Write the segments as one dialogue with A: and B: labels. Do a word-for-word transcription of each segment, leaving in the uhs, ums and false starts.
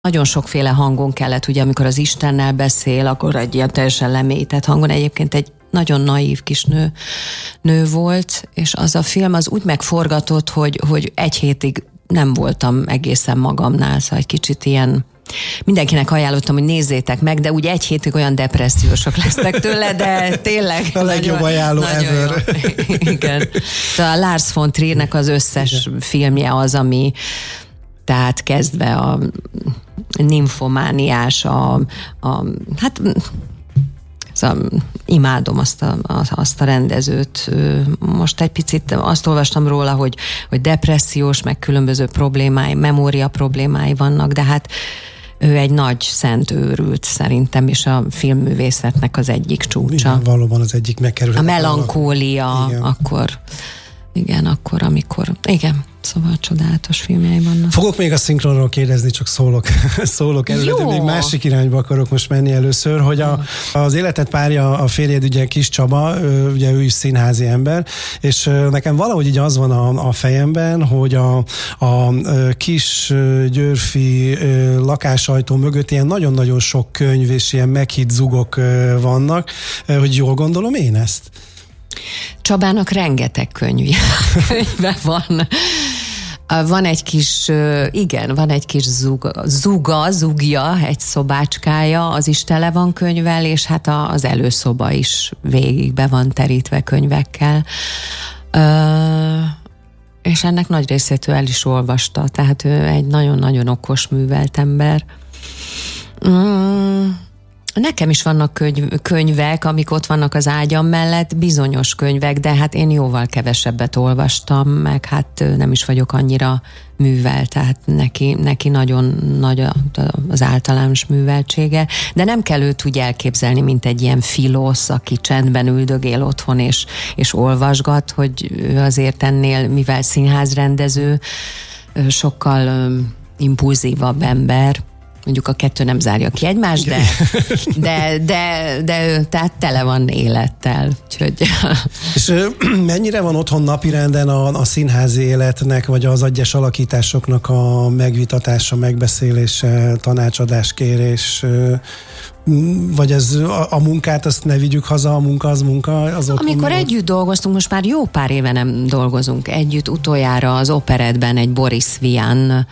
A: Nagyon sokféle hangon kellett, ugye amikor az Istennel beszél, akkor egy ilyen teljesen lemélyített hangon, egyébként egy nagyon naív kis nő, nő volt, és az a film az úgy megforgatott, hogy, hogy egy hétig nem voltam egészen magamnál, szóval egy kicsit ilyen, mindenkinek ajánlottam, hogy nézzétek meg, de úgy egy hétig olyan depressziósok lesznek tőle, de tényleg
B: a legjobb nagyon, ajánló nagyon ever.
A: Jó. Igen. Tehát a Lars von Triernek az összes igen. filmje az, ami tehát kezdve a nymfomániás, a, a hát szóval imádom azt a, azt a rendezőt. Most egy picit azt olvastam róla, hogy, hogy depressziós, meg különböző problémái, memória problémái vannak, de hát ő egy nagy szent őrült szerintem, és a filmművészetnek az egyik csúcsa.
B: Igen, valóban az egyik megkerülhet.
A: A melankólia, igen. akkor igen, akkor, amikor igen, szóval csodálatos filmjei vannak.
B: Fogok még a szinkronról kérdezni, csak szólok, szólok előre, de még másik irányba akarok most menni először, hogy a, az életed párja, a férjed ugye Kis Csaba, ugye ő is színházi ember, és nekem valahogy így az van a, a fejemben, hogy a, a Kis Györfi lakásajtó mögött ilyen nagyon-nagyon sok könyv és ilyen meghitt zugok vannak, hogy jól gondolom én ezt?
A: Csabának rengeteg könyv, könyve van. Van egy kis, igen, van egy kis zuga, zuga, zugja, egy szobácskája, az is tele van könyvvel, és hát az előszoba is végig be van terítve könyvekkel. És ennek nagy részét ő el is olvasta, tehát ő egy nagyon-nagyon okos, művelt ember. Mm. Nekem is vannak könyv, könyvek, amik ott vannak az ágyam mellett, bizonyos könyvek, de hát én jóval kevesebbet olvastam, meg hát nem is vagyok annyira művelt, tehát neki, neki nagyon nagy az általános műveltsége, de nem kell őt úgy elképzelni, mint egy ilyen filosz, aki csendben üldögél otthon és, és olvasgat, hogy ő azért ennél, mivel színházrendező, sokkal impulzívabb ember. Mondjuk a kettő nem zárja ki egymást, de, de, de, de ő tehát tele van élettel. Úgyhogy...
B: És mennyire van otthon napirenden a, a színházi életnek, vagy az egyes alakításoknak a megvitatása, megbeszélése, tanácsadáskérés, vagy ez a, a munkát, azt ne vigyük haza, a munka az munka? Az
A: Amikor
B: otthon
A: együtt dolgoztunk, most már jó pár éve nem dolgozunk együtt, utoljára az operettben egy Boris Vian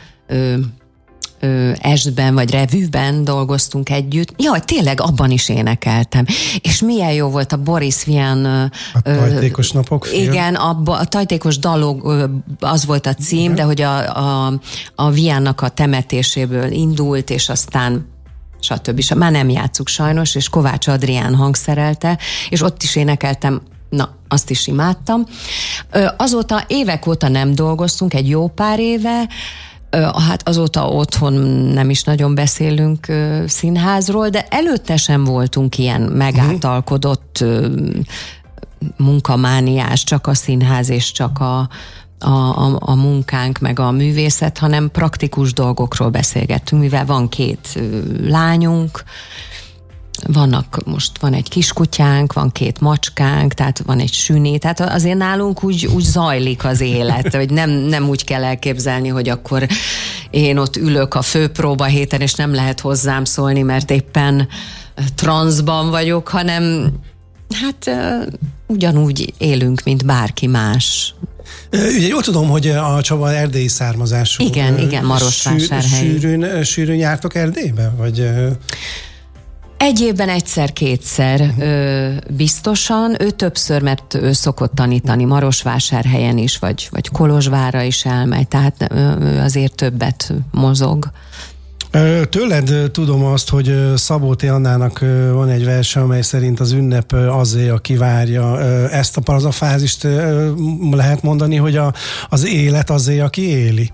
A: estben vagy revűben dolgoztunk együtt. Jaj, tényleg abban is énekeltem. És milyen jó volt a Boris Vian...
B: A Tajtékos napok film.
A: Igen, abba, a Tajtékos dalok, az volt a cím, igen. De hogy a, a, a Viannak a temetéséből indult, és aztán stb. Már nem játsszuk sajnos, és Kovács Adrián hangszerelte, és ott is énekeltem. Na, azt is imádtam. Azóta, évek óta nem dolgoztunk, egy jó pár éve. Hát azóta otthon nem is nagyon beszélünk uh, színházról, de előtte sem voltunk ilyen megátalkodott uh, munkamániás, csak a színház és csak a, a, a, a munkánk, meg a művészet, hanem praktikus dolgokról beszélgettünk, mivel van két uh, lányunk, vannak, most van egy kiskutyánk, van két macskánk, tehát van egy süni, tehát azért nálunk úgy, úgy zajlik az élet, hogy nem, nem úgy kell elképzelni, hogy akkor én ott ülök a főpróba héten, és nem lehet hozzám szólni, mert éppen transzban vagyok, hanem hát ugyanúgy élünk, mint bárki más.
B: Ugye jól tudom, hogy a Csaba erdélyi származású.
A: Igen, igen, Marosvásárhely.
B: Sűrűn, sűrűn jártok Erdélybe? Vagy...
A: Egy évben egyszer-kétszer uh-huh. ö, biztosan, ő többször, mert ő szokott tanítani Marosvásárhelyen is, vagy, vagy Kolozsvárra is elmegy, tehát ő azért többet mozog.
B: Tőled tudom azt, hogy Szabó T. Annának van egy verse, amely szerint az ünnep azé, aki várja. Ezt a parazafázist lehet mondani, hogy a, az élet azé, aki éli?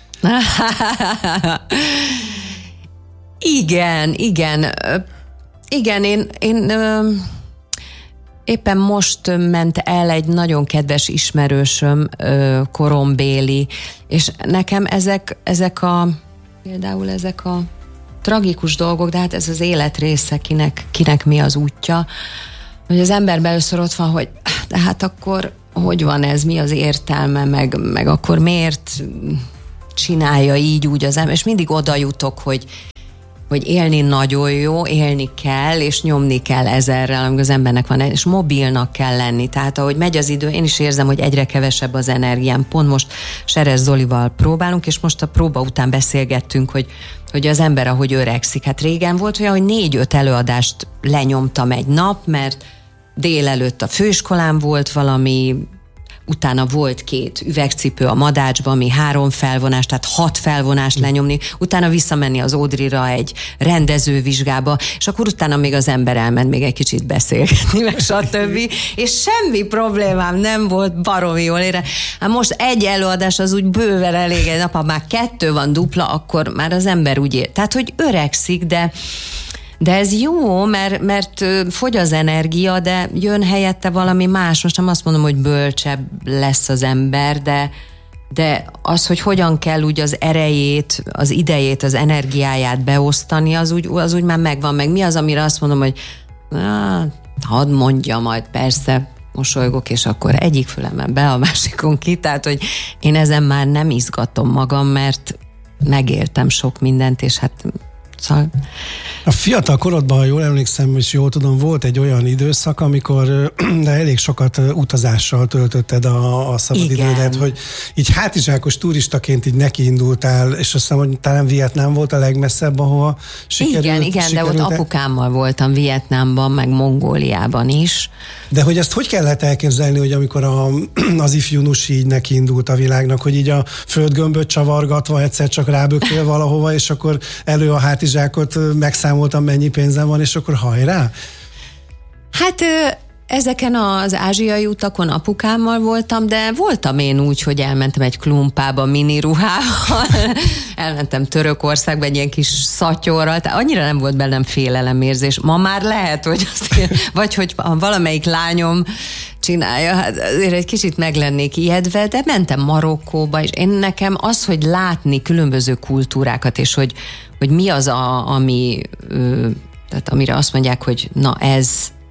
B: Igen, igen. Igen, én, én ö, éppen most ment el egy nagyon kedves ismerősöm, ö, korombéli, és nekem ezek, ezek a, például ezek a tragikus dolgok, de hát ez az élet része, kinek, kinek mi az útja, hogy az emberben először ott van, hogy de hát akkor hogy van ez, mi az értelme, meg, meg akkor miért...
A: csinálja így úgy az ember, és mindig oda jutok, hogy hogy élni nagyon jó, élni kell, és nyomni kell ezerrel, amikor az embernek van, és mobilnak kell lenni. Tehát ahogy megy az idő, én is érzem, hogy egyre kevesebb az energiám. Pont most Seres Zolival próbálunk, és most a próba után beszélgettünk, hogy, hogy az ember ahogy öregszik. Hát régen volt olyan, hogy négy-öt előadást lenyomtam egy nap, mert délelőtt a főiskolán volt valami, utána volt két üvegcipő a Madácsban, ami három felvonás, tehát hat felvonást lenyomni, utána visszamenni az Ódrira egy rendezővizsgába, és akkor utána még az ember elment még egy kicsit beszélgetni, meg stb. És semmi problémám nem volt, baromi jól ére. Hát most egy előadás az úgy bőven elég, egy nap, ha már kettő van dupla, akkor már az ember úgy ér. Tehát, hogy öregszik, de De ez jó, mert, mert fogy az energia, de jön helyette valami más. Most nem azt mondom, hogy bölcsebb lesz az ember, de, de az, hogy hogyan kell úgy az erejét, az idejét, az energiáját beosztani, az úgy, az úgy már megvan. Meg mi az, amire azt mondom, hogy á, hadd mondja majd, persze, mosolygok, és akkor egyik fülemen be, a másikon ki. Tehát, hogy én ezen már nem izgatom magam, mert megéltem sok mindent, és hát szóval...
B: A fiatal korodban, ha jól emlékszem, és jól tudom, volt egy olyan időszak, amikor de elég sokat utazással töltötted a, a szabadidődet, hogy így hátizsákos turistaként így nekiindultál, és azt hiszem, hogy talán Vietnám volt a legmesszebb, ahova sikerült.
A: Igen, igen, sikerült, de ott apukámmal voltam Vietnámban, meg Mongóliában is.
B: De hogy ezt hogy kellett elképzelni, hogy amikor a, az ifjú Nusi így nekiindult a világnak, hogy így a földgömböt csavargatva egyszer csak ráböktél valahova, és akkor elő a hátizsákot megszámoltam, mennyi pénzem van, és akkor hajrá?
A: Hát ezeken az ázsiai utakon apukámmal voltam, de voltam én úgy, hogy elmentem egy klumpába mini ruhával, elmentem Törökországba egy ilyen kis szatyorral, tehát annyira nem volt bennem félelemérzés. Ma már lehet, hogy azért, vagy hogy valamelyik lányom csinálja, hát azért egy kicsit meg lennék ijedve, de mentem Marokkóba, és én nekem az, hogy látni különböző kultúrákat, és hogy, hogy mi az, a, ami, tehát amire azt mondják, hogy na ez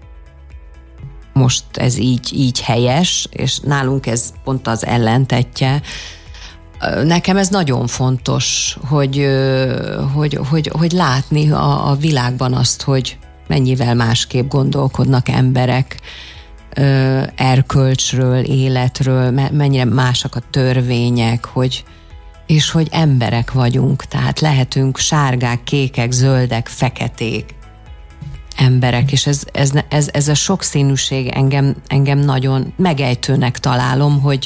A: most ez így, így helyes, és nálunk ez pont az ellentetje. Nekem ez nagyon fontos, hogy, hogy, hogy, hogy látni a, a világban azt, hogy mennyivel másképp gondolkodnak emberek erkölcsről, életről, mennyire másak a törvények, hogy, és hogy emberek vagyunk, tehát lehetünk sárgák, kékek, zöldek, feketék emberek, és ez, ez, ez, ez a sokszínűség engem, engem nagyon megejtőnek találom, hogy,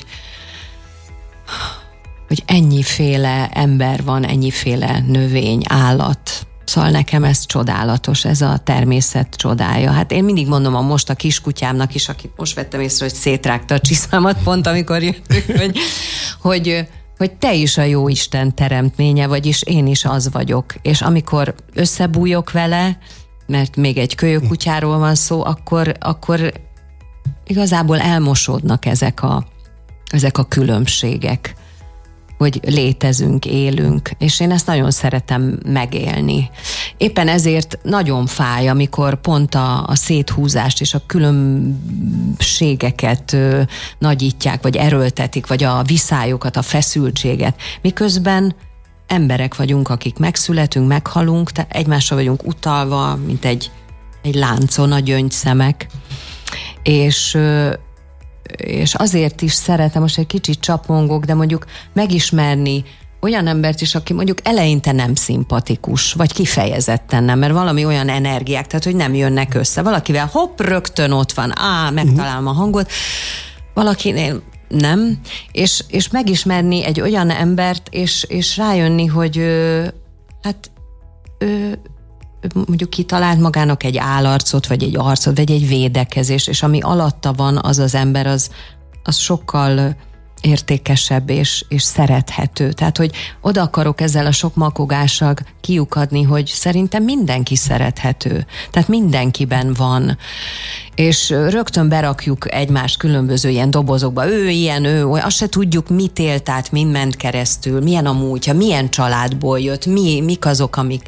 A: hogy ennyiféle ember van, ennyiféle növény, állat. Szóval nekem ez csodálatos, ez a természet csodája. Hát én mindig mondom a most a kiskutyámnak is, akit most vettem észre, hogy szétrágta a csiszámat pont, amikor jöttünk, hogy, hogy, hogy te is a Jóisten teremtménye vagy, és én is az vagyok. És amikor összebújok vele, mert még egy kölyökutyáról van szó, akkor, akkor igazából elmosódnak ezek a, ezek a különbségek, hogy létezünk, élünk, és én ezt nagyon szeretem megélni. Éppen ezért nagyon fáj, amikor pont a, a széthúzást és a különbségeket ö, nagyítják, vagy erőltetik, vagy a viszályokat, a feszültséget, miközben emberek vagyunk, akik megszületünk, meghalunk, tehát egymásra vagyunk utalva, mint egy, egy láncon a gyöngyszemek. És, és azért is szeretem, most egy kicsit csapongok, de mondjuk megismerni olyan embert is, aki mondjuk eleinte nem szimpatikus, vagy kifejezetten nem, mert valami olyan energiák, tehát hogy nem jönnek össze. Valakivel hopp, rögtön ott van, á, megtalálom a hangot, valakinél nem, és, és megismerni egy olyan embert, és, és rájönni, hogy ö, hát ö, mondjuk kitalált magának egy állarcot, vagy egy arcot, vagy egy védekezés, és ami alatta van az az ember, az, az sokkal értékesebb és, és szerethető. Tehát, hogy oda akarok ezzel a sok makogással kiukadni, hogy szerintem mindenki szerethető. Tehát mindenkiben van. És rögtön berakjuk egymást különböző ilyen dobozokba. Ő ilyen, ő olyan. Azt se tudjuk, mit élt át, mind ment keresztül, milyen a múltja, milyen családból jött, mi, mik azok, amik...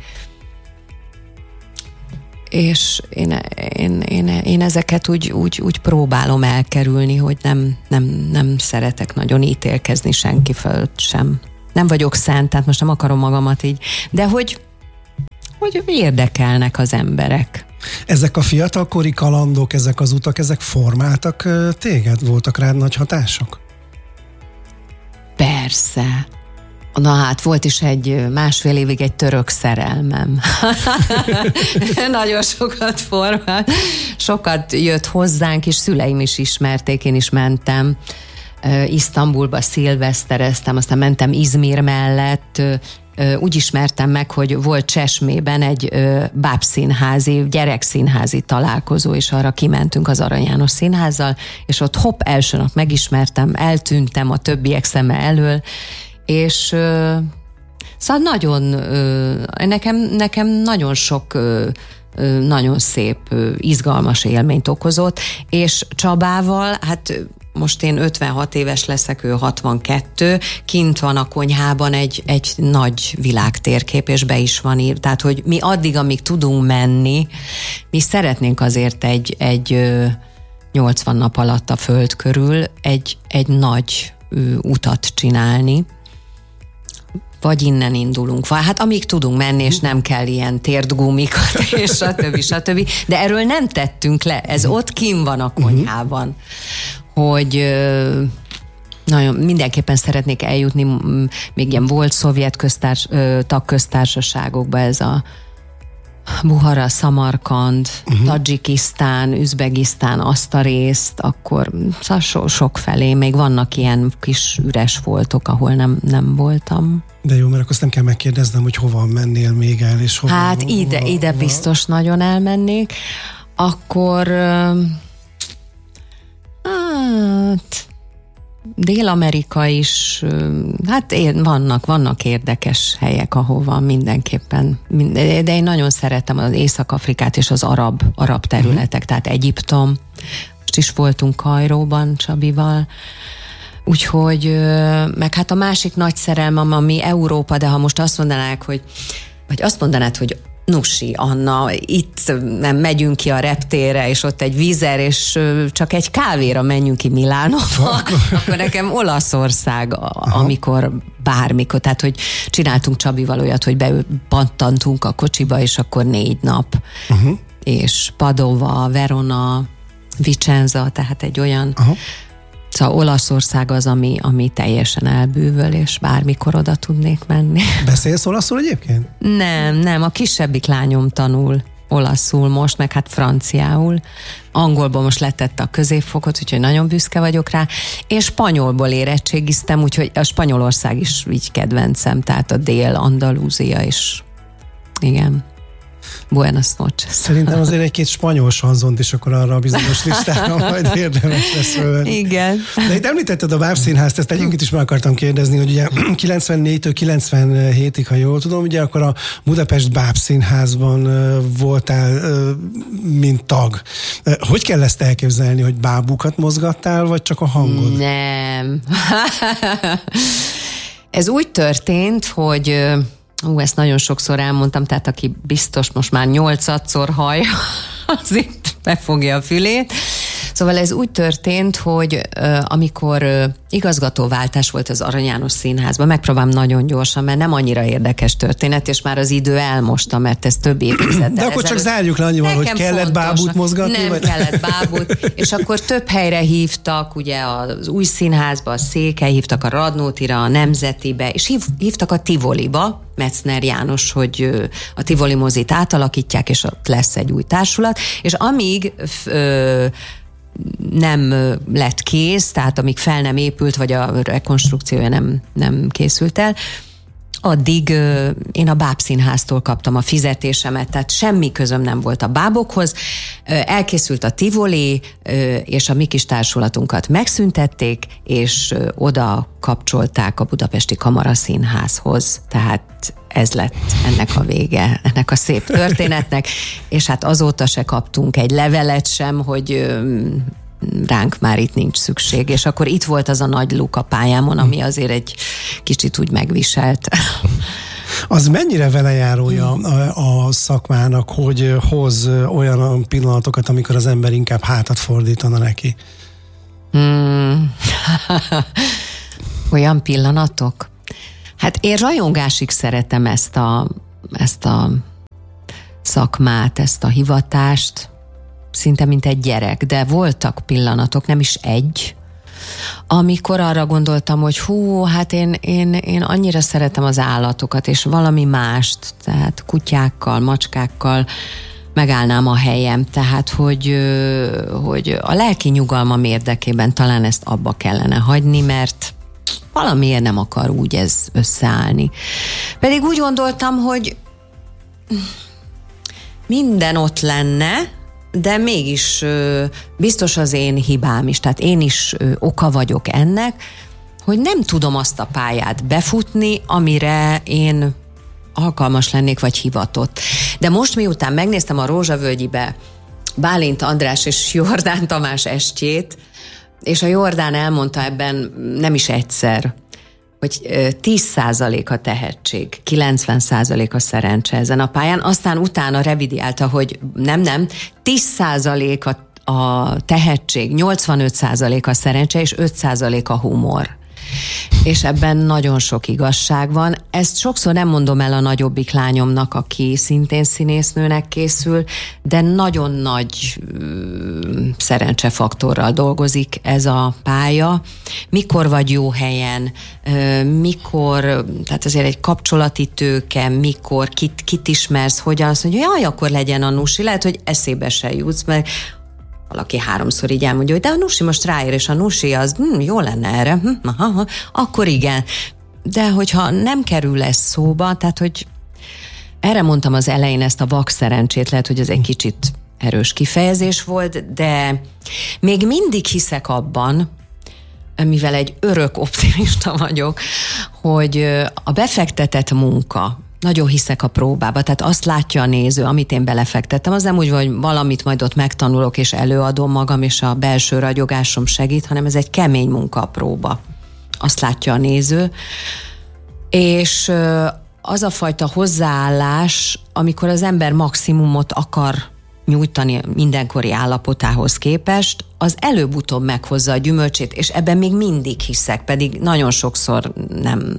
A: És én, én, én, én ezeket úgy, úgy, úgy próbálom elkerülni, hogy nem, nem, nem szeretek nagyon ítélkezni senki fölött sem. nem vagyok szent, tehát most nem akarom magamat így, de hogy, hogy érdekelnek az emberek.
B: Ezek a fiatalkori kalandok, ezek az utak, ezek formáltak téged? Voltak rád nagy hatások?
A: Persze. Na hát, volt is egy másfél évig egy török szerelmem. Nagyon sokat formált. Sokat jött hozzánk, és szüleim is ismerték, én is mentem. Isztambulba szilvesztereztem, aztán mentem Izmir mellett. Úgy ismertem meg, hogy volt Csesmében egy bábszínházi, gyerekszínházi találkozó, és arra kimentünk az Arany János Színházzal, és ott hopp, első nap megismertem, eltűntem a többiek szeme elől, és szóval nagyon, nekem, nekem nagyon sok nagyon szép, izgalmas élményt okozott, és Csabával, hát most én ötvenhat éves leszek, ő hatvankettő, kint van a konyhában egy, egy nagy világtérkép, és be is van ír. Tehát, hogy mi addig, amíg tudunk menni, mi szeretnénk azért egy, egy nyolcvan nap alatt a föld körül egy, egy nagy utat csinálni, vagy innen indulunk. Vagy hát amíg tudunk menni, és nem kell ilyen térdgumikat, és stb. stb. De erről nem tettünk le. Ez ott kint van a konyhában. Hogy nagyon mindenképpen szeretnék eljutni, még ilyen volt szovjet köztárs, tagköztársaságokba, ez a Buhara, Szamarkand, uh-huh. Tadzsikisztán, Üzbegisztán, azt a részt, akkor szóval so, sok felé, még vannak ilyen kis üres foltok, ahol nem, nem voltam.
B: De jó, mert akkor azt nem kell megkérdeznem, hogy hova mennél még el, és hova.
A: Hát hova, ide, hova, ide hova. Biztos nagyon elmennék. Akkor hát Dél-Amerika is, hát vannak, vannak érdekes helyek, ahova mindenképpen, de én nagyon szeretem az Észak-Afrikát és az arab, arab területek, tehát Egyiptom, most is voltunk Kairóban Csabival, úgyhogy, meg hát a másik nagy szerelmem, ami Európa, de ha most azt mondanák, hogy, vagy azt mondanád, hogy Nusi, Anna, itt nem megyünk ki a reptérre, és ott egy vízer, és csak egy kávéra menjünk ki Milánóba, akkor nekem Olaszország, amikor bármikor, tehát hogy csináltunk Csabival olyat, hogy bepattantunk a kocsiba, és akkor négy nap. Uh-huh. És Padova, Verona, Vicenza, tehát egy olyan... Uh-huh. Szóval Olaszország az, ami, ami teljesen elbűvöl, és bármikor oda tudnék menni.
B: Beszélsz olaszul egyébként?
A: Nem, nem, a kisebbik lányom tanul olaszul most, meg hát franciául. Angolból most letette a középfokot, úgyhogy nagyon büszke vagyok rá. Én spanyolból érettségiztem, úgyhogy a Spanyolország is így kedvencem, tehát a Dél-Andalúzia is. Igen. Buenas noches.
B: Szerintem azért egy-két spanyol sanzont is akkor arra a bizonyos listára majd érdemes lesz fölvenni.
A: Igen.
B: De itt említetted a bábszínházt, ezt egyébként is meg akartam kérdezni, hogy ugye kilencvennégytől kilencvenhétig, ha jól tudom, ugye akkor a Budapest Bábszínházban voltál, mint tag. Hogy kell ezt elképzelni, hogy bábukat mozgattál, vagy csak a hangod?
A: Nem. Ez úgy történt, hogy Ú, ezt nagyon sokszor elmondtam, tehát aki biztos most már nyolcadszor hallja, az itt befogja a fülét. Szóval ez úgy történt, hogy uh, amikor uh, igazgatóváltás volt az Arany János Színházban, megpróbálom nagyon gyorsan, mert nem annyira érdekes történet, és már az idő elmosta, mert ez több évtizeddel.
B: De akkor csak zárjuk le annyival, hogy kellett fontos, bábút mozgatni?
A: Nem vagy? kellett bábút, és akkor több helyre hívtak, ugye az Új Színházba, a Székely, hívtak a Radnótira, a Nemzetibe, és hív, hívtak a Tivoliba, Metzner János, hogy a Tivoli mozit átalakítják, és ott lesz egy új társulat, és amíg ö, nem lett kész, tehát amíg fel nem épült, vagy a rekonstrukciója nem, nem készült el, addig ö, én a Bábszínháztól kaptam a fizetésemet, tehát semmi közöm nem volt a bábokhoz. Ö, elkészült a Tivoli, ö, és a mi kis társulatunkat megszüntették, és ö, oda kapcsolták a Budapesti Kamaraszínházhoz. Tehát ez lett ennek a vége, ennek a szép történetnek, és hát azóta se kaptunk egy levelet sem, hogy ö, ránk már itt nincs szükség, és akkor itt volt az a nagy luk a pályámon, ami azért egy kicsit úgy megviselt.
B: Az mennyire velejárója a, a szakmának, hogy hoz olyan pillanatokat, amikor az ember inkább hátat fordítana neki?
A: Hmm. Olyan pillanatok? Hát én rajongásig szeretem ezt a, ezt a szakmát, ezt a hivatást, szinte mint egy gyerek, de voltak pillanatok, nem is egy, amikor arra gondoltam, hogy hú, hát én, én, én annyira szeretem az állatokat, és valami mást, tehát kutyákkal, macskákkal megállnám a helyem, tehát hogy, hogy a lelki nyugalmam érdekében talán ezt abba kellene hagyni, mert valamiért nem akar úgy ez összeállni. Pedig úgy gondoltam, hogy minden ott lenne, de mégis biztos az én hibám is, tehát én is oka vagyok ennek, hogy nem tudom azt a pályát befutni, amire én alkalmas lennék, vagy hivatott. De most miután megnéztem a Rózsavölgyibe Bálint András és Jordán Tamás estjét, és a Jordán elmondta ebben nem is egyszer, hogy tíz százalék a tehetség, kilencven százalék a szerencse ezen a pályán, aztán utána revidiálta, hogy nem, nem, tíz százalék a, a tehetség, nyolcvanöt százalék a szerencse, és öt százalék a humor. És ebben nagyon sok igazság van. Ezt sokszor nem mondom el a nagyobbik lányomnak, aki szintén színésznőnek készül, de nagyon nagy ö, szerencsefaktorral dolgozik ez a pálya. Mikor vagy jó helyen, ö, mikor, tehát azért egy kapcsolati tőke, mikor, kit, kit ismersz, hogyan, azt mondja, jaj, akkor legyen a Nusi. Lehet, hogy eszébe se jutsz, mert valaki háromszor így elmondja, hogy de a Nusi most ráér, és a Nusi az hm, jó lenne erre, hm, aha, aha, akkor igen. De hogyha nem kerül ez szóba, tehát hogy erre mondtam az elején ezt a vak szerencsét, lehet, hogy ez egy kicsit erős kifejezés volt, de még mindig hiszek abban, mivel egy örök optimista vagyok, hogy a befektetett munka, nagyon hiszek a próbába, tehát azt látja a néző, amit én belefektettem, az nem úgy, hogy valamit majd ott megtanulok, és előadom magam, és a belső ragyogásom segít, hanem ez egy kemény munka, a próba. Azt látja a néző. És az a fajta hozzáállás, amikor az ember maximumot akar nyújtani mindenkori állapotához képest, az előbb-utóbb meghozza a gyümölcsét, és ebben még mindig hiszek, pedig nagyon sokszor nem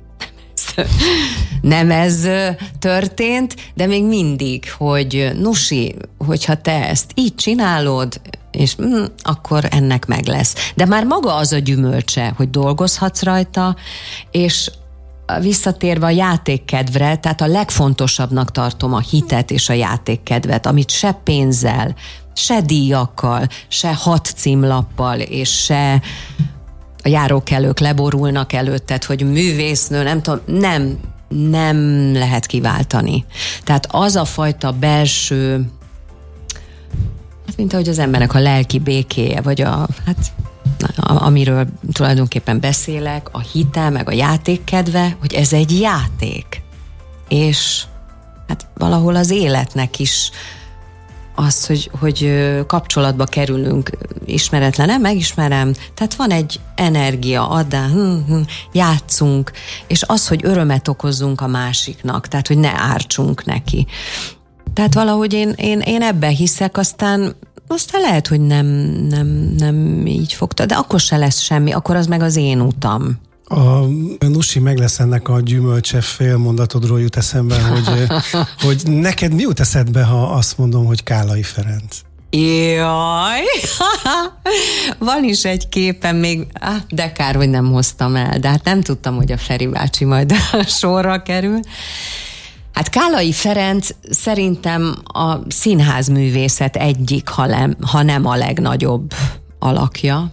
A: nem ez történt, de még mindig, hogy Nusi, hogyha te ezt így csinálod, és mm, akkor ennek meg lesz. De már maga az a gyümölcse, hogy dolgozhatsz rajta, és visszatérve a játékkedvre, tehát a legfontosabbnak tartom a hitet és a játékkedvet, amit se pénzzel, se díjakkal, se hat címlappal, és se a járókelők leborulnak előtted, hogy művésznő, nem tudom, nem, nem lehet kiváltani. Tehát az a fajta belső, hát mint ahogy az embernek a lelki békéje, vagy a, hát, amiről tulajdonképpen beszélek, a hite, meg a játékkedve, hogy ez egy játék. És hát valahol az életnek is az, hogy, hogy kapcsolatba kerülünk ismeretlen, megismerem, tehát van egy energia, adán, hm, hm, játszunk, és az, hogy örömet okozzunk a másiknak, tehát, hogy ne ártsunk neki. Tehát valahogy én, én, én ebben hiszek, aztán, aztán lehet, hogy nem, nem, nem így fogta, de akkor se lesz semmi, akkor az meg az én utam.
B: A Nusi meg lesz ennek a gyümölcse félmondatodról jut eszembe, hogy, hogy neked mi jut eszedbe, ha azt mondom, hogy Kálai Ferenc?
A: Jaj! Van is egy képen még, de kár, hogy nem hoztam el, de hát nem tudtam, hogy a Feri bácsi majd sorra kerül. Hát Kálai Ferenc szerintem a színházművészet egyik, ha nem, ha nem a legnagyobb alakja.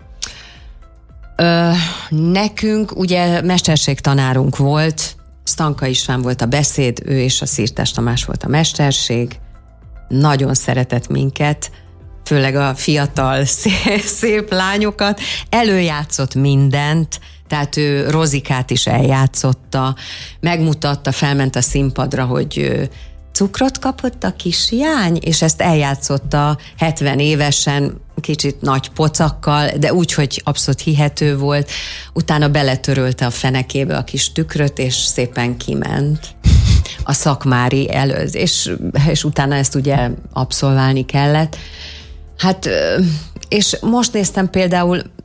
A: Ö, nekünk ugye mesterségtanárunk volt, Stanka István volt a beszéd, ő és a Szirtes Tamás volt a mesterség, nagyon szeretett minket, főleg a fiatal szép, szép lányokat, előjátszott mindent, tehát ő Rozikát is eljátszotta, megmutatta, felment a színpadra, hogy cukrot kapott a kisjány, és ezt eljátszotta hetven évesen, kicsit nagy pocakkal, de úgy, hogy abszolút hihető volt. Utána beletörölte a fenekébe a kis tükröt, és szépen kiment a szakmári előtt, és, és utána ezt ugye abszolválni kellett. Hát, és most néztem például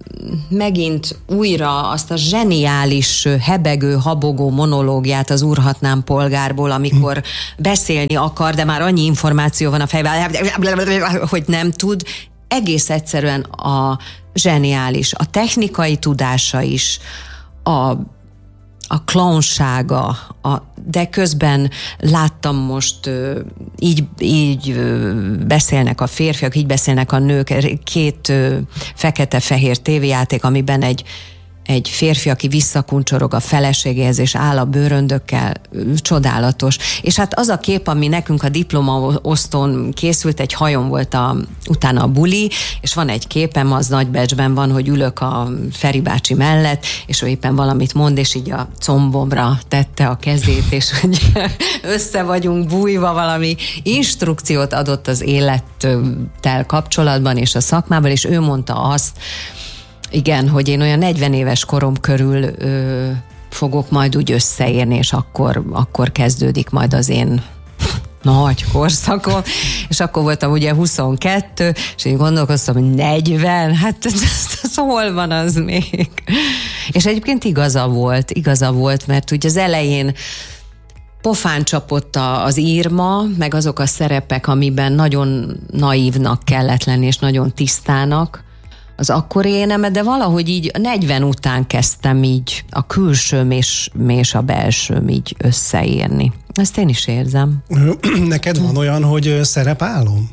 A: megint újra azt a zseniális, hebegő, habogó monológiát az Úrhatnám polgárból, amikor hm. beszélni akar, de már annyi információ van a fejben, hogy nem tud. Egész egyszerűen a zseniális, a technikai tudása is, a a klaunsága, a, de közben láttam most, így, így beszélnek a férfiak, így beszélnek a nők, két fekete-fehér tévéjáték, amiben egy egy férfi, aki visszakuncsorog a feleségéhez, és áll a bőröndökkel, csodálatos. És hát az a kép, ami nekünk a diplomaosztón készült, egy hajón volt a, utána a buli, és van egy képem, az nagybecsben van, hogy ülök a Feri bácsi mellett, és ő éppen valamit mond, és így a combomra tette a kezét, és hogy össze vagyunk bújva, valami instrukciót adott az élettel kapcsolatban, és a szakmában, és ő mondta azt, igen, hogy én olyan negyven éves korom körül ö, fogok majd úgy összeérni, és akkor, akkor kezdődik majd az én nagy korszakom, és akkor voltam ugye huszonkettő, és én gondolkoztam, hogy negyven, hát ez, ez hol van az még? És egyébként igaza volt, igaza volt, mert ugye az elején pofán csapott az Irma, meg azok a szerepek, amiben nagyon naívnak kellett lenni, és nagyon tisztának, az akkori énemet, de valahogy így negyven után kezdtem így a külsőm és, és a belsőm így összeérni. Ezt én is érzem.
B: Neked van olyan, hogy szerepálom?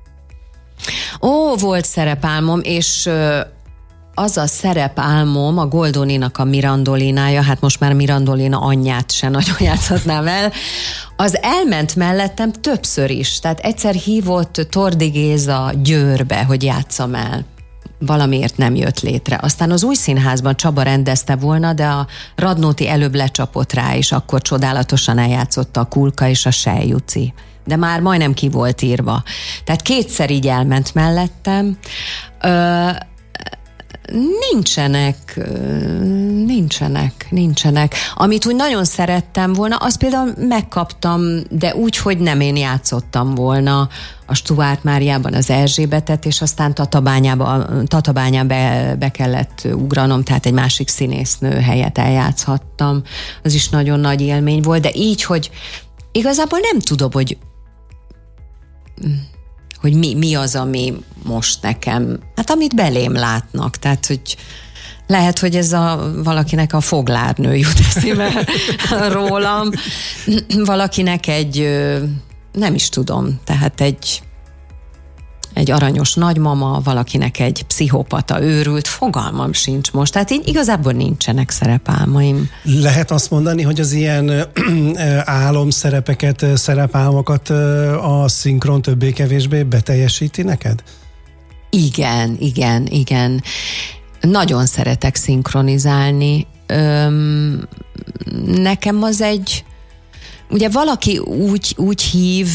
A: Ó, volt szerepálmom, és az a szerepálmom, a Goldoninak a Mirandolinája, hát most már Mirandolina anyját se nagyon játszhatnám el, az elment mellettem többször is. Tehát egyszer hívott Tordi Géza Győrbe, hogy játsszam el. Valamiért nem jött létre. Aztán az Új Színházban Csaba rendezte volna, de a Radnóti előbb lecsapott rá, és akkor csodálatosan eljátszotta a Kulka és a Selyjuci. De már majdnem ki volt írva. Tehát kétszer így elment mellettem. Ö, nincsenek, nincsenek, nincsenek. Amit úgy nagyon szerettem volna, azt például megkaptam, de úgy, hogy nem én játszottam volna a Stuart Máriában az Erzsébetet, és aztán Tatabányába, Tatabányába be, be kellett ugranom, tehát egy másik színésznő helyet eljátszhattam. Az is nagyon nagy élmény volt, de így, hogy igazából nem tudom, hogy hogy mi, mi az, ami most nekem, hát amit belém látnak, tehát, hogy lehet, hogy ez a valakinek a foglárnő jut eszébe rólam, valakinek egy, nem is tudom, tehát egy egy aranyos nagymama, valakinek egy pszichopata őrült, fogalmam sincs most. Tehát így igazából nincsenek szerepálmaim.
B: Lehet azt mondani, hogy az ilyen álomszerepeket, szerepálmokat a szinkron többé-kevésbé beteljesíti neked?
A: Igen, igen, igen. Nagyon szeretek szinkronizálni. Öm, nekem az egy, ugye valaki úgy, úgy hív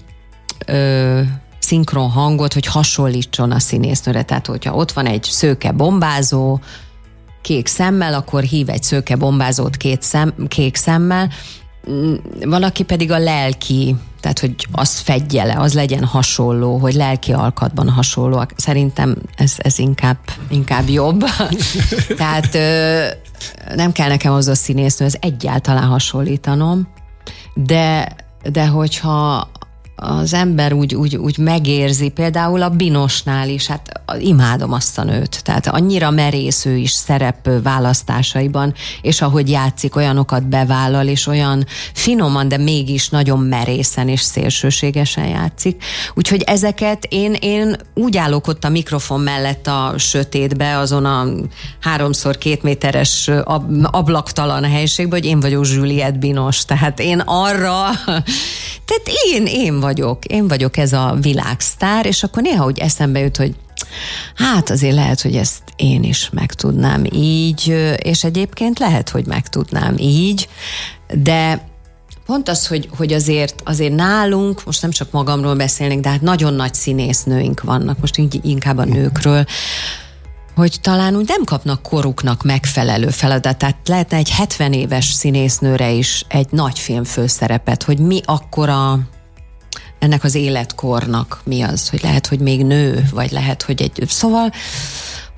A: ö, szinkron hangot, hogy hasonlítson a színésznőre. Tehát, hogyha ott van egy szőke bombázó, kék szemmel, akkor hív egy szőke bombázót két szem, kék szemmel. Valaki pedig a lelki, tehát, hogy az fedje le, az legyen hasonló, hogy lelki alkatban hasonló. Szerintem ez, ez inkább, inkább jobb. Tehát ö, nem kell nekem az a színésznő, ez egyáltalán hasonlítanom, de, de hogyha az ember úgy, úgy, úgy megérzi, például a Binosnál is, hát imádom azt a nőt, tehát annyira merész ő is szerep választásaiban, és ahogy játszik, olyanokat bevállal, és olyan finoman, de mégis nagyon merészen és szélsőségesen játszik. Úgyhogy ezeket én, én úgy állok ott a mikrofon mellett a sötétbe, azon a háromszor két méteres ablaktalan helyiségben, hogy én vagyok Juliette Binoche, tehát én arra, tehát én, én vagyok, én vagyok ez a világsztár, és akkor néha úgy eszembe jut, hogy hát azért lehet, hogy ezt én is meg tudnám így, és egyébként lehet, hogy meg tudnám így, de pont az, hogy, hogy azért, azért nálunk, most nem csak magamról beszélnék, de hát nagyon nagy színésznőink vannak, most inkább a nőkről, hogy talán úgy nem kapnak koruknak megfelelő feladatát. Lehetne egy hetven éves színésznőre is egy nagy film főszerepet, hogy mi akkora ennek az életkornak mi az, hogy lehet, hogy még nő, vagy lehet, hogy egy... Szóval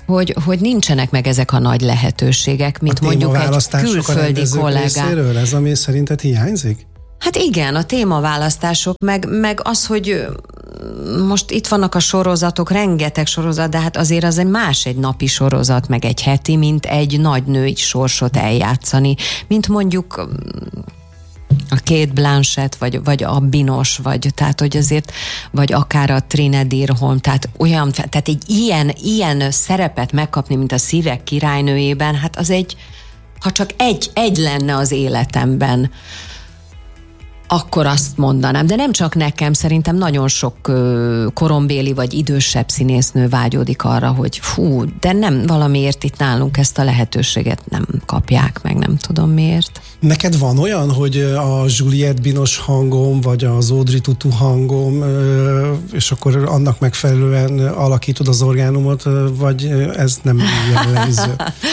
A: hogy, hogy nincsenek meg ezek a nagy lehetőségek, mint mondjuk egy külföldi kollégák.
B: Részéről, ez ami szerinted hiányzik?
A: Hát igen, a témaválasztások, meg, meg az, hogy most itt vannak a sorozatok, rengeteg sorozat, de hát azért az egy más egy napi sorozat, meg egy heti, mint egy nagy női sorsot eljátszani, mint mondjuk a Kate Blanchett, vagy, vagy a Binos, vagy tehát, hogy azért, vagy akár a Trine Dirholm, tehát olyan, tehát egy ilyen, ilyen szerepet megkapni, mint a Szívek királynőjében, hát az egy, ha csak egy, egy lenne az életemben, akkor azt mondanám, de nem csak nekem, szerintem nagyon sok korombéli vagy idősebb színésznő vágyódik arra, hogy fú, de nem valamiért itt nálunk ezt a lehetőséget nem kapják meg, nem tudom miért.
B: Neked van olyan, hogy a Juliette Binoche hangom, vagy az Audrey Tautou hangom, és akkor annak megfelelően alakítod az orgánumot, vagy ez nem jellemző?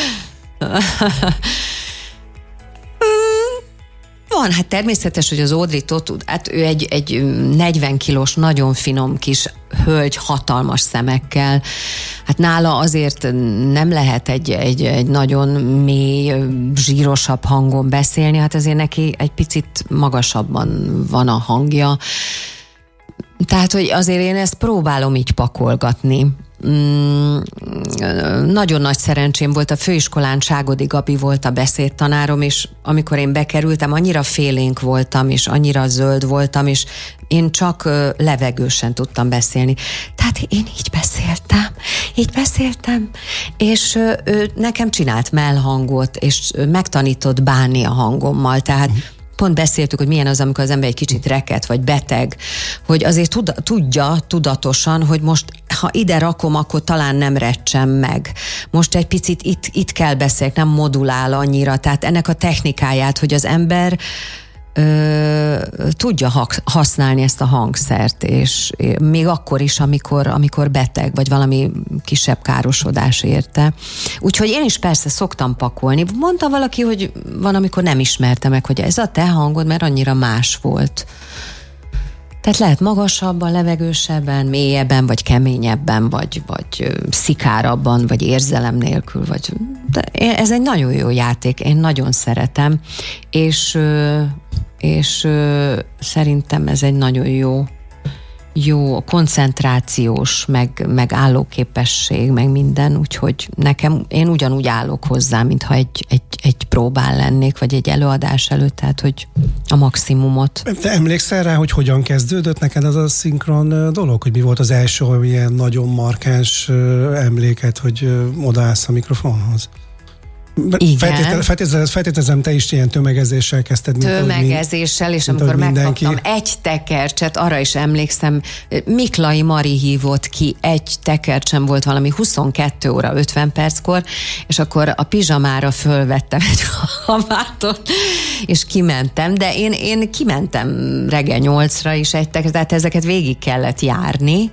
A: Van, hát természetes, hogy az Audrey Tautou, hát ő egy, egy negyven kilós, nagyon finom kis hölgy, hatalmas szemekkel. Hát nála azért nem lehet egy, egy, egy nagyon mély, zsírosabb hangon beszélni, hát azért neki egy picit magasabban van a hangja. Tehát, hogy azért én ezt próbálom így pakolgatni. Mm, nagyon nagy szerencsém volt, a főiskolán Ságodi Gabi volt a beszédtanárom, és amikor én bekerültem, annyira félénk voltam, és annyira zöld voltam, és én csak levegősen tudtam beszélni. Tehát én így beszéltem, így beszéltem, és ő nekem csinált mellhangot, és megtanított bánni a hangommal, tehát pont beszéltük, hogy milyen az, amikor az ember egy kicsit reket, vagy beteg, hogy azért tud, tudja tudatosan, hogy most, ha ide rakom, akkor talán nem recsem meg. Most egy picit itt, itt kell beszélni, nem modulál annyira. Tehát ennek a technikáját, hogy az ember ö, tudja ha, használni ezt a hangszert, és még akkor is, amikor, amikor beteg, vagy valami kisebb károsodás érte. Úgyhogy én is persze szoktam pakolni. Mondta valaki, hogy van, amikor nem ismerte meg, hogy ez a te hangod, mert annyira más volt. Tehát lehet magasabban, levegősebben, mélyebben, vagy keményebben, vagy, vagy szikárabban, vagy érzelem nélkül. Vagy... De ez egy nagyon jó játék, én nagyon szeretem, és, és szerintem ez egy nagyon jó, jó koncentrációs, meg, meg állóképesség, meg minden, úgyhogy nekem, én ugyanúgy állok hozzá, mintha egy, egy, egy próbán lennék, vagy egy előadás előtt, tehát, hogy a maximumot.
B: Te emlékszel rá, hogy hogyan kezdődött neked az a szinkron dolog? Hogy mi volt az első ilyen nagyon markáns emléket, hogy odaállsz a mikrofonhoz? Feltételezem, feltételezem, te is ilyen tömegezéssel kezdted.
A: Tömegezéssel, és mint amikor megkaptam egy tekercset, arra is emlékszem, Miklai Mari hívott ki, egy tekercsem volt valami huszonkettő óra ötven perckor, és akkor a pizsamára fölvettem egy hamátot, és kimentem, de én, én kimentem reggel nyolcra is egy tekercset, tehát ezeket végig kellett járni,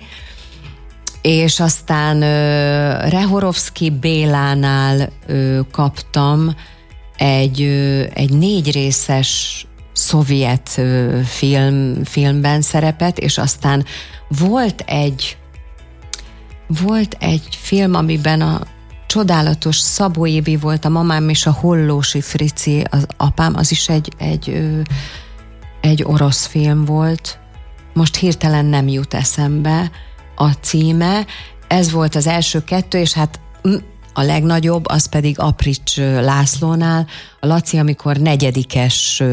A: és aztán uh, Rehorovszky Bélánál uh, kaptam egy, uh, egy négy részes szovjet uh, film, filmben szerepet, és aztán volt egy volt egy film, amiben a csodálatos Szabó Évi volt a mamám, és a Hollósi Frici az apám, az is egy, egy, uh, egy orosz film volt. Most hirtelen nem jut eszembe a címe. Ez volt az első kettő, és hát a legnagyobb, az pedig Aprics Lászlónál. A Laci, amikor negyedikes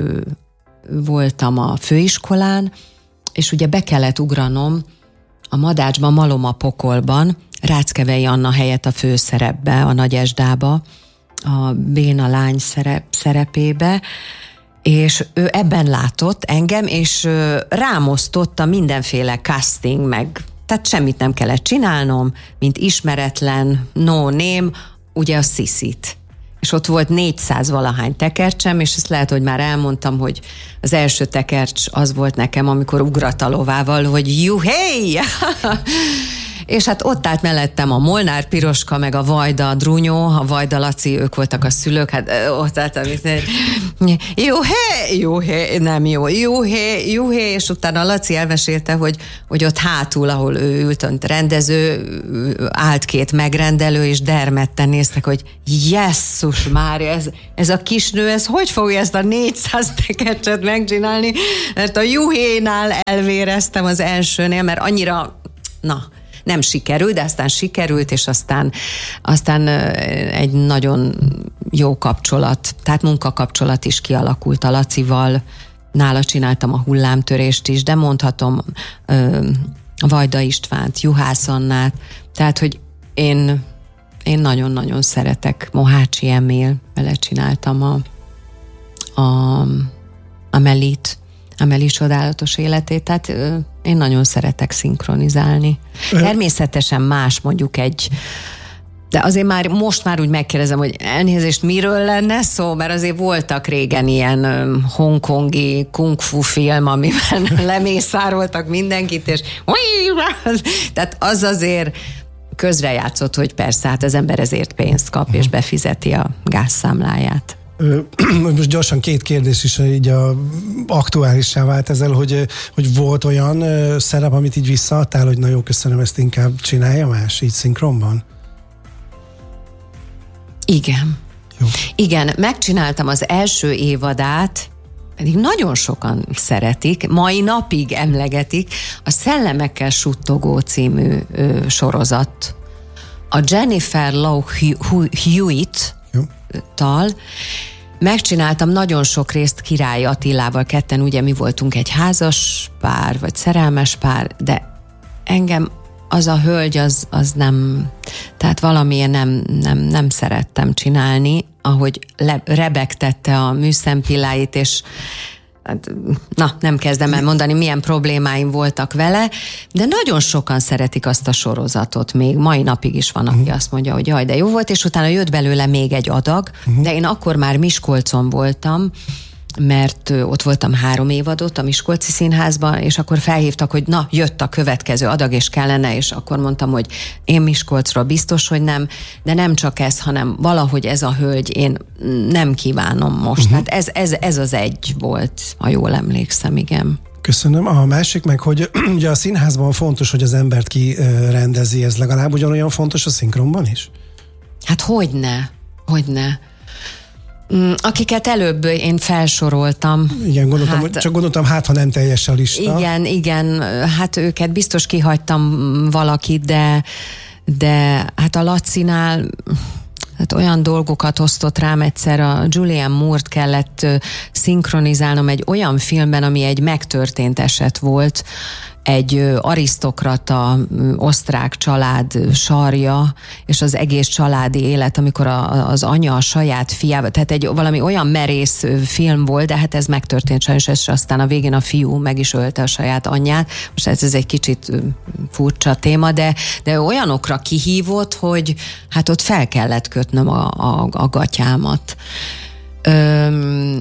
A: voltam a főiskolán, és ugye be kellett ugranom a Madácsban, Malom a Pokolban, Ráckevei Anna helyett a főszerepbe, a Nagy Esdába, a béna lány szerep, szerepébe, és ő ebben látott engem, és rám osztotta mindenféle casting, meg tehát semmit nem kellett csinálnom, mint ismeretlen, no name, ugye a Sziszit. És ott volt négyszáz valahány tekercsem, és ezt lehet, hogy már elmondtam, hogy az első tekercs az volt nekem, amikor ugrat a lovával, hogy juhé! és hát ott állt mellettem a Molnár Piroska, meg a Vajda Drunyó, a Vajda Laci, ők voltak a szülők, hát ott állt, amit jó hé, jó hé, nem jó, jó hé, jó hé, és utána a Laci elmesélte, hogy, hogy ott hátul, ahol ő ült, ott rendező, állt két megrendelő, és dermedten néztek, hogy jesszus Mária, ez, ez a kisnő, ez hogy fogja ezt a négyszáz tekecset megcsinálni, mert a juhénál elvéreztem az elsőnél, mert annyira, na, nem sikerült, de aztán sikerült, és aztán, aztán egy nagyon jó kapcsolat, tehát munkakapcsolat is kialakult a Lacival, nála csináltam a hullámtörést is, de mondhatom Vajda Istvánt, Juhász Annát, tehát, hogy én, én nagyon-nagyon szeretek Mohácsi Emil, vele csináltam a, a, a Melit, a Meli csodálatos életét, tehát ö, én nagyon szeretek szinkronizálni. Természetesen más mondjuk egy, de azért már most már úgy megkérdezem, hogy elnézést miről lenne szó, mert azért voltak régen ilyen ö, hongkongi kung fu film, amiben lemészároltak mindenkit, és tehát az azért közrejátszott, hogy persze, hát az ember ezért pénzt kap, és befizeti a gázszámláját.
B: Most gyorsan két kérdés is így a, aktuálissá vált ezzel, hogy, hogy volt olyan szerep, amit így visszaadtál, hogy na jó, köszönöm, ezt inkább csinálja más, így szinkronban?
A: Igen.
B: Jó.
A: Igen, megcsináltam az első évadát, pedig nagyon sokan szeretik, mai napig emlegetik, a Szellemekkel suttogó című ö, sorozat. A Jennifer Love Hewitt tal. Megcsináltam nagyon sok részt Király Attilával, ketten ugye mi voltunk egy házas pár, vagy szerelmes pár, de engem az a hölgy, az, az nem, tehát valamilyen nem, nem, nem szerettem csinálni, ahogy le, rebegtette a műszempilláit, és na, nem kezdem el mondani, milyen problémáim voltak vele, de nagyon sokan szeretik azt a sorozatot, még mai napig is van, aki uh-huh. azt mondja, hogy jaj, de jó volt, és utána jött belőle még egy adag, uh-huh. de én akkor már Miskolcon voltam, mert ott voltam három évadot a Miskolci Színházban, és akkor felhívtak, hogy na, jött a következő adag, és kellene, és akkor mondtam, hogy én Miskolcról biztos, hogy nem, de nem csak ez, hanem valahogy ez a hölgy, én nem kívánom most. Uh-huh. Hát ez, ez, ez az egy volt, ha jól emlékszem, igen.
B: Köszönöm. A másik meg, hogy ugye a színházban fontos, hogy az embert ki rendezi, ez legalább ugyanolyan fontos a szinkronban is?
A: Hát hogyne, hogyne. Akiket előbb én felsoroltam.
B: Igen, gondoltam, hát, csak gondoltam, hát ha nem teljes a lista.
A: Igen, igen, hát őket biztos kihagytam valakit, de, de hát a Lacinál hát olyan dolgokat osztott rám egyszer, a Julianne Moore-t kellett szinkronizálnom egy olyan filmben, ami egy megtörtént eset volt, egy arisztokrata osztrák család sarja, és az egész családi élet, amikor a, az anya a saját fiával, tehát egy valami olyan merész film volt, de hát ez megtörtént sajnos, és aztán a végén a fiú meg is ölte a saját anyját. Most ez, ez egy kicsit furcsa téma, de, de olyanokra kihívott, hogy hát ott fel kellett kötnöm a, a, a gatyámat. Öm,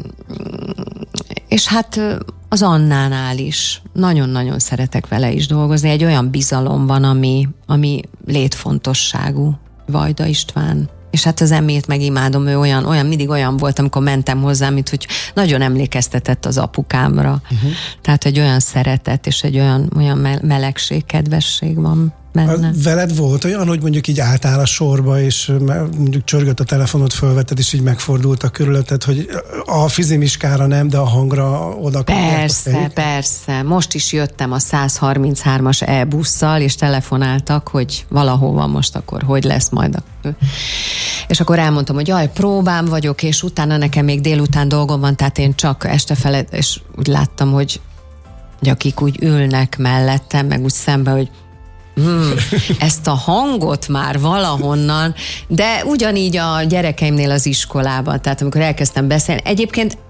A: és hát az Annánál is nagyon-nagyon szeretek vele is dolgozni. Egy olyan bizalom van, ami, ami létfontosságú. Vajda István. És hát az Emmét meg imádom, ő olyan, olyan, mindig olyan volt, amikor mentem hozzá, mint hogy nagyon emlékeztetett az apukámra. Uh-huh. Tehát egy olyan szeretet és egy olyan, olyan melegség, kedvesség van benne.
B: Veled volt olyan, hogy mondjuk így álltál a sorba, és mondjuk csörgött a telefonot, fölvetted, és így megfordult a körülötted, hogy a fizimiskára nem, de a hangra oda kapják.
A: Persze, persze. Most is jöttem a száz harminchárom-as e-busszal, és telefonáltak, hogy valahova most akkor hogy lesz majd a... És akkor elmondtam, hogy jaj, próbám vagyok, és utána nekem még délután dolgom van, tehát én csak este fele, és úgy láttam, hogy, hogy akik úgy ülnek mellettem, meg úgy szembe, hogy Hmm, ezt a hangot már valahonnan, de ugyanígy a gyerekeimnél az iskolában, tehát amikor elkezdtem beszélni, egyébként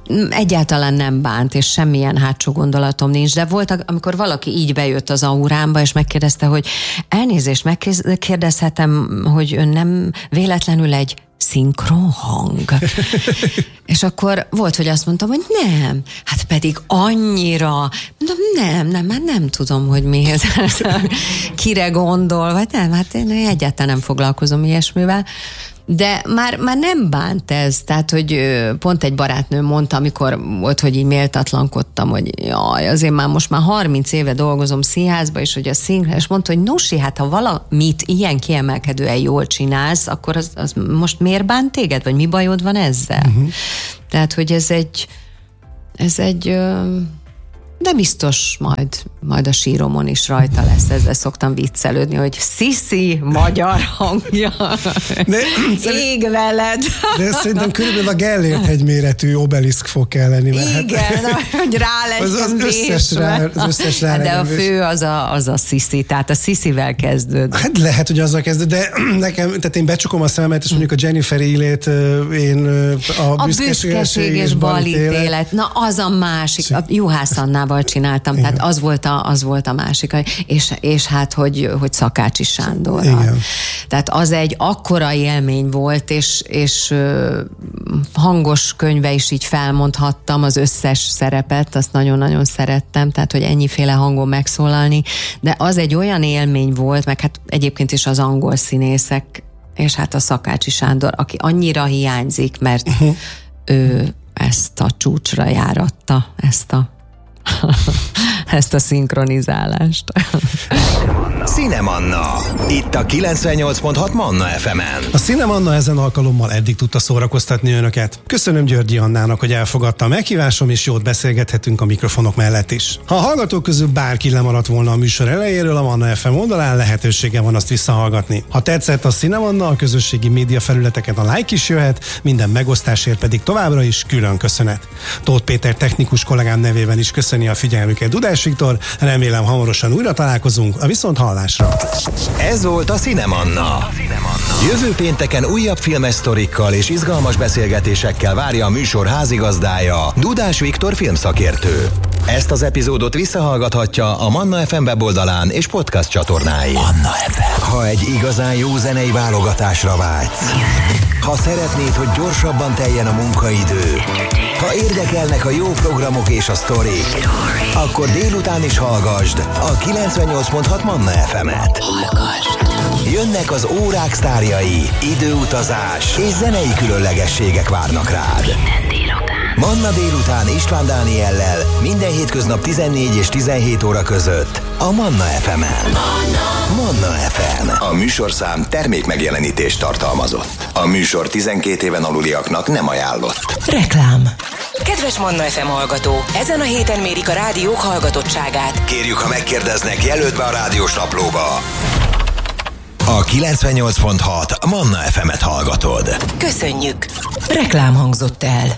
A: egyáltalán nem bánt, és semmilyen hátsó gondolatom nincs, de volt, amikor valaki így bejött az aurámba, és megkérdezte, hogy elnézést, megkérdezhetem, hogy ön nem véletlenül egy szinkron hang. És akkor volt, hogy azt mondtam, hogy nem, hát pedig annyira, mondom, nem, nem, már nem tudom, hogy mihez, kire gondol, vagy nem, hát én egyáltalán nem foglalkozom ilyesmivel. De már, már nem bánt ez, tehát, hogy pont egy barátnő mondta, amikor volt, hogy így méltatlankodtam, hogy jaj, azért már most már harminc éve dolgozom színházba, és hogy a szinkron, és mondta, hogy Nusi, hát ha valamit ilyen kiemelkedően jól csinálsz, akkor az, az most miért bánt téged, vagy mi bajod van ezzel? Uh-huh. Tehát, hogy ez egy, ez egy... de biztos majd, majd a síromon is rajta lesz, ezzel szoktam viccelődni, hogy Sziszi magyar hangja, de, ég veled.
B: De szerintem körülbelül a Gellért hegyméretű obeliszk fog kelleni.
A: Igen, hát, hogy rá legyen
B: az, az összes rá, az összes rá
A: de a fő az a, az a Sziszi, tehát a Sziszivel kezdőd.
B: Hát lehet, hogy azzal kezdőd, de nekem, tehát én becsukom a szememet, és mondjuk a Jennifer Élét, én a,
A: a büszkeség és balítélet. Na, az a másik, a Juhász Annával csináltam, igen. Tehát az volt a, az volt a másik, és, és hát, hogy, hogy Szakácsi Sándorral. Tehát az egy akkora élmény volt, és, és hangos könyve is így felmondhattam az összes szerepet, azt nagyon-nagyon szerettem, tehát, hogy ennyiféle hangon megszólalni, de az egy olyan élmény volt, meg hát egyébként is az angol színészek, és hát a Szakácsi Sándor, aki annyira hiányzik, mert uh-huh. ő ezt a csúcsra járatta, ezt a ezt a szinkronizálást.
C: Cinemanna. Itt a kilencvennyolc pont hat Manna ef emen.
B: A Cinemanna ezen alkalommal eddig tudta szórakoztatni önöket. Köszönöm Györgyi Annának, hogy elfogadta a meghívásom, és jót beszélgethetünk a mikrofonok mellett is. Ha a hallgatók közül bárki lemaradt volna a műsor elejéről, a Manna ef em oldalán lehetősége van azt visszahallgatni. Ha tetszett a Cinemanna, a közösségi média felületeken a like is jöhet, minden megosztásért pedig továbbra is külön köszönet. Tóth Péter technikus kollégám nevében is köszöni a figyelmüket Dudás Viktor, remélem hamarosan újra találkozunk, a viszont hallásra.
C: Ez volt a Cinemanna. Jövő pénteken újabb filmes sztorikkal és izgalmas beszélgetésekkel várja a műsor házigazdája, Dudás Viktor filmszakértő. Ezt az epizódot visszahallgathatja a Manna ef em weboldalán és podcast csatornáin. Manna ef em. Ha egy igazán jó zenei válogatásra vágysz, ha szeretnéd, hogy gyorsabban teljen a munkaidő, ha érdekelnek a jó programok és a sztorik, akkor délután is hallgasd a kilencvennyolc pont hat Manna ef emet. Jönnek az órák sztárjai, időutazás és zenei különlegességek várnak rád. Manna délután István Dániellel minden hétköznap tizennégy és tizenhét óra között a Manna ef emen. Manna ef em. A műsorszám termék megjelenítést tartalmazott. A műsor tizenkét éven aluliaknak nem ajánlott.
D: Reklám. Kedves Manna ef em hallgató, ezen a héten mérik a rádiók hallgatottságát.
C: Kérjük, ha megkérdeznek, jelöld be a rádiós naplóba. A kilencvennyolc pont hat Manna ef emet hallgatod.
D: Köszönjük! Reklám hangzott el.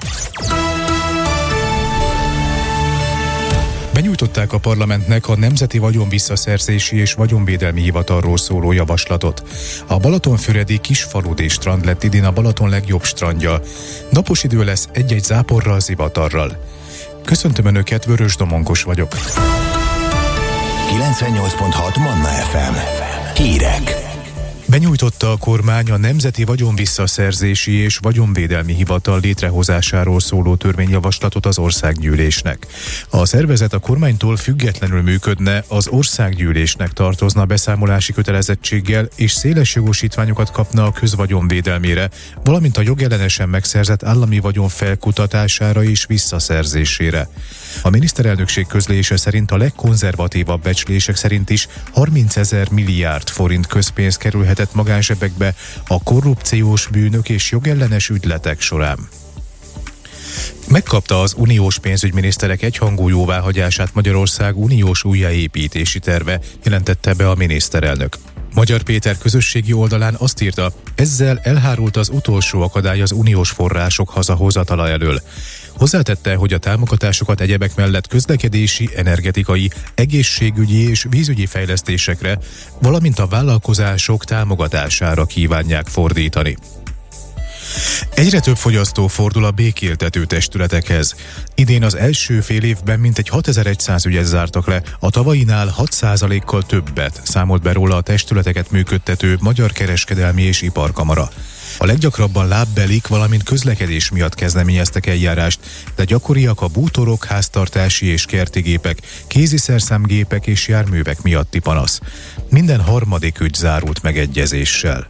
E: Benyújtották a parlamentnek a Nemzeti Vagyonvisszaszerzési és Vagyonvédelmi Hivatalról szóló javaslatot. A balatonfüredi Kisfaludi strand lett idén a Balaton legjobb strandja. Napos idő lesz egy-egy záporral, zivatarral. Köszöntöm Önöket, Vörös Domonkos vagyok.
C: kilencvennyolc pont hat Manna ef em. Hírek.
E: Benyújtotta a kormány a Nemzeti Vagyonvisszaszerzési és Vagyonvédelmi Hivatal létrehozásáról szóló törvényjavaslatot az Országgyűlésnek. A szervezet a kormánytól függetlenül működne, az Országgyűlésnek tartozna beszámolási kötelezettséggel és széles jogosítványokat kapna a közvagyon védelmére, valamint a jogellenesen megszerzett állami vagyon felkutatására és visszaszerzésére. A miniszterelnökség közlése szerint a legkonzervatívabb becslések szerint is harmincezer milliárd forint közpénz kerülhetett magánsebekbe a korrupciós bűnök és jogellenes ügyletek során. Megkapta az uniós pénzügyminiszterek egyhangú jóváhagyását Magyarország uniós újjáépítési terve, jelentette be a miniszterelnök. Magyar Péter közösségi oldalán azt írta, ezzel elhárult az utolsó akadály az uniós források hazahozatala elől. Hozzátette, hogy a támogatásokat egyebek mellett közlekedési, energetikai, egészségügyi és vízügyi fejlesztésekre, valamint a vállalkozások támogatására kívánják fordítani. Egyre több fogyasztó fordul a békéltető testületekhez. Idén az első fél évben mintegy hatezer-száz ügyet zártak le, a tavalyinál hat százalékkal többet, számolt be róla a testületeket működtető Magyar Kereskedelmi és Iparkamara. A leggyakrabban lábbelik, valamint közlekedés miatt kezdeményeztek eljárást, de gyakoriak a bútorok, háztartási és kerti gépek, kéziszerszámgépek és járművek miatti panasz. Minden harmadik ügy zárult megegyezéssel.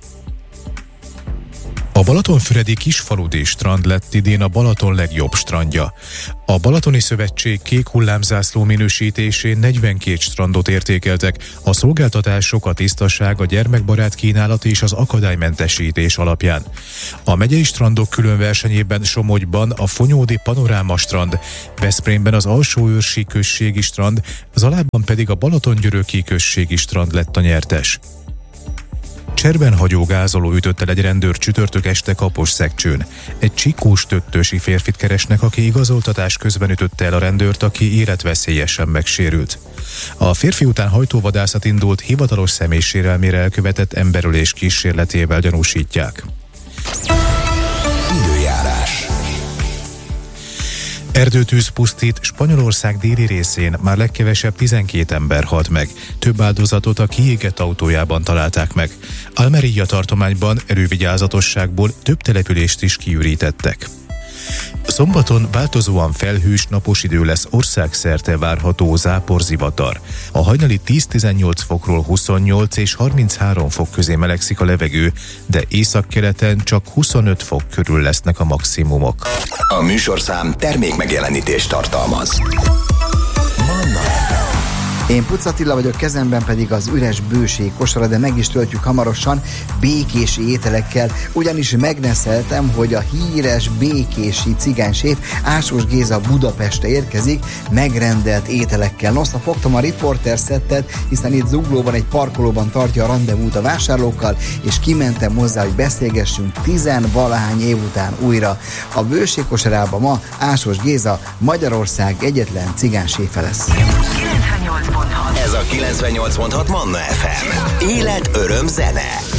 E: A balatonfüredi Kisfaludi strand lett idén a Balaton legjobb strandja. A Balatoni Szövetség kék hullámzászló minősítésén negyvenkét strandot értékeltek, a szolgáltatások, a tisztaság, a gyermekbarát kínálat és az akadálymentesítés alapján. A megyei strandok külön versenyében Somogyban a Fonyódi Panoráma strand, Veszprémben az Alsóőrsi községi strand, Zalában pedig a Balatongyöröki községi strand lett a nyertes. Cserben hagyó gázoló ütötte egy rendőr csütörtök este Kaposszegcsőn. Egy csikós töttösi férfit keresnek, aki igazoltatás közben ütötte el a rendőrt, aki életveszélyesen megsérült. A férfi után hajtóvadászat indult, hivatalos személysérelmére elkövetett emberölés kísérletével gyanúsítják.
C: Időjárás.
E: Erdőtűz pusztít, Spanyolország déli részén már legkevesebb tizenkét ember halt meg. Több áldozatot a kiégett autójában találták meg. Almería tartományban elővigyázatosságból több települést is kiürítettek. Szombaton változóan felhős, napos idő lesz, országszerte várható záporzivatar. A hajnali tíz-tizennyolc fokról huszonnyolc és harminchárom fok közé melegszik a levegő, de északkeleten csak huszonöt fok körül lesznek a maximumok.
C: A műsorszám termék megjelenítést tartalmaz.
F: Én Puc Attila vagyok, kezemben pedig az üres bőség kosara, de meg is töltjük hamarosan békési ételekkel, ugyanis megneszeltem, hogy a híres békési cigányséf Ásós Géza Budapestre érkezik megrendelt ételekkel. Nosza, fogtam a riporter szettet, hiszen itt Zuglóban egy parkolóban tartja a randevút a vásárlókkal, és kimentem hozzá, hogy beszélgessünk tizenvalahány év után újra. A bőség kosarában ma Ásós Géza Magyarország egyetlen cigányséfe lesz.
C: Ez a kilencvennyolc pont hat Manna ef em. Élet, öröm, zene.